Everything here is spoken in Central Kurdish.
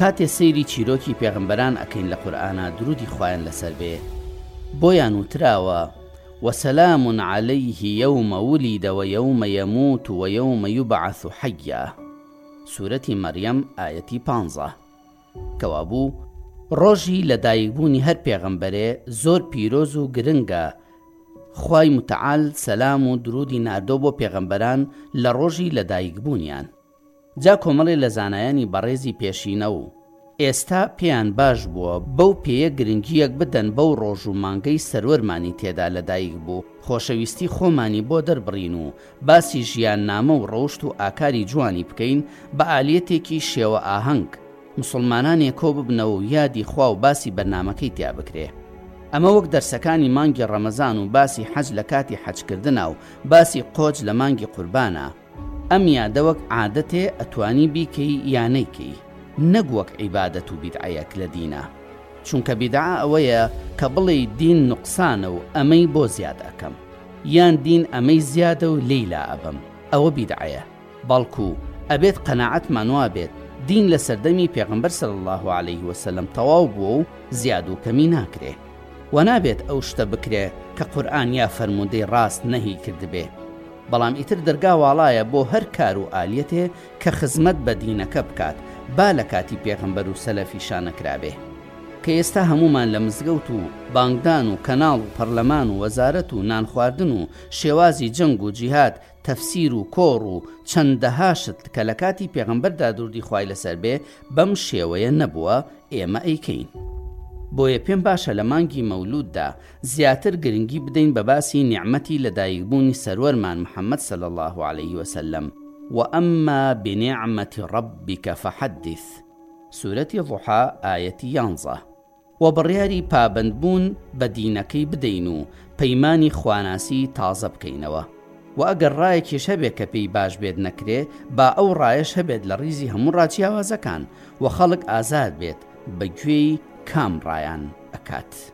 کاتێ سەیری چیرۆکی پێغەمبەران ئەکەین لە قورئانە درودی خوایان لەسەر بێ بۆیان وتراوە وسلام عليه يوم ولد ويوم يموت ويوم يبعث حيا سورەتی مەریەم ئایەتی 15 کەوابوو ڕۆژی لەدایکبوونی هەر پێغەمبەرێ زۆر پیرۆز و گرنگە خوای متعال سەلام و درودی ناردۆ بۆ پێغەمبەران لە ڕۆژی لەدایکبوونیان جا کۆمەڵێ لە زانایانی بەڕێزی پێشینە و ئێستا پێیان باش بووە بەو پێیە گرنگیەک بدەن بەو ڕۆژ و مانگەی سەروەرمانی تێدا لەدایک بوو خۆشەویستی خۆمانی بۆ دەربڕین و باسی ژیان نامە و ڕۆشت و ئاکاری جوانی بکەین بە ئالیەتێکی شێوە ئاهەنگ مسلمانانێ کۆ ببنەوە و یادی خوا و باسی بەرنامەکەی تیا بکرێ ئەمە وەک دەرسەکانی مانگی ڕەمەزان و باسی حەج لە کاتی حەجکردنە و باسی قۆج لە مانگی قوربانە ئەم یادە وەک عادەتێ ئەتوانی بیکەی یانەیکەی نەگوەک عیبادەت و بیدعەیەک لە دینە چونکە بیدعە ئەوەیە کە بڵێ دین نوقسانە و ئەمەی بۆ زیاد ئەکەم یان دین ئەمەی زیادە و لێیلا ئەبم ئەوە بیدعەیە بەڵکو ئەبێت قەناعەتمان وا بێت دین لە سەردەمی پێغەمبەر صلی الله عليه وسلم تەواو بووە و زیاد و کەمی ناکرێ و نابێت ئەو شتە بکرێ کە قورئان یا فەرموودەی ڕاست نەهی کردبێ بەڵام ئیتر دەرگا واڵایە بۆ هەر کار و ئالیەتێ کە خزمەت بە دینەکە بکات با لە کاتی پێغەمبەر و سەلەفی شانەکرابێ کە ئێستا هەمومان لە مزگەوت و بانگدان و کەناڵ و پەرلەمان و وەزارەت و نان خواردن و شێوازی جەنگ و جیهاد تەفسیر و کۆڕ و چەندەها شت کە لە کاتی پێغەمبەردا دوردی خوای لەسەر بێ بەم شێوەیە نەبووە ئێمە ئەیکەین بۆیە پێم باشە لە مانگی مەولوددا زیاتر گرنگی بدەین بە باسی نیعمەتی لەدایکبوونی سەروەرمان محەممەد صلی الله عليه وسلم وأما بنعمة ربك فحدث سورەتی ضحا ئایەتی 11 و بڕیاری پابندبوون بە دینەکەی بدەین و پەیمانی خواناسی تازە بکەینەوە و ئەگەر ڕایەکیش هەبێت کە پێی باش بێت نەکرێ با ئەو ڕایەش هەبێت لە ڕیزی هەموو ڕاجیاوازەکان و خەڵک ئازاد بێت بەگوێی کام ڕایان ئەکات